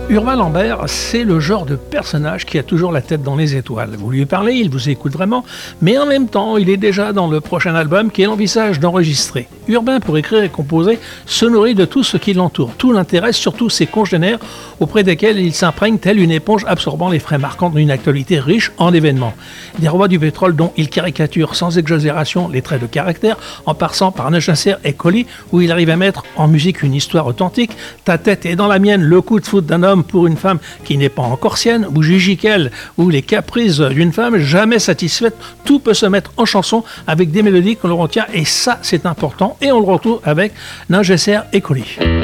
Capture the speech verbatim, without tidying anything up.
Urbain Lambert, c'est le genre de personnage qui a toujours la tête dans les étoiles. Vous lui parlez, il vous écoute vraiment, mais en même temps, il est déjà dans le prochain album qu'il envisage d'enregistrer. Urbain, pour écrire et composer, se nourrit de tout ce qui l'entoure. Tout l'intéresse, surtout ses congénères, auprès desquels il s'imprègne telle une éponge absorbant les faits marquants d'une actualité riche en événements. Des rois du pétrole dont il caricature sans exagération les traits de caractère, en passant par Necessaire et Colli, où il arrive à mettre en musique une histoire authentique. Ta tête est dans la mienne, le coup de foudre d'un homme pour une femme qui n'est pas encore sienne, ou Gigi Kell, ou les caprices d'une femme jamais satisfaite. Tout peut se mettre en chanson avec des mélodies qu'on le retient, et ça c'est important, et on le retrouve avec Necessaire et Colli.